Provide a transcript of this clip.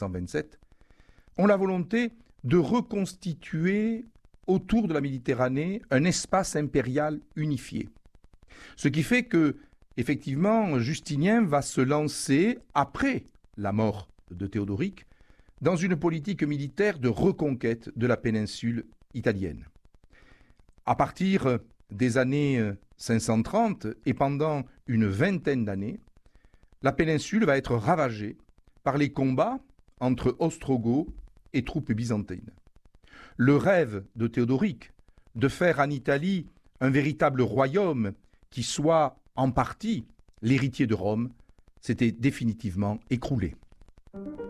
1427, ont la volonté de reconstituer autour de la Méditerranée un espace impérial unifié. Ce qui fait que, effectivement, Justinien va se lancer, après la mort de Théodoric, dans une politique militaire de reconquête de la péninsule italienne. À partir des années 530 et pendant une vingtaine d'années, la péninsule va être ravagée par les combats entre ostrogoths et troupes byzantines. Le rêve de Théodoric de faire en Italie un véritable royaume qui soit en partie l'héritier de Rome s'était définitivement écroulé.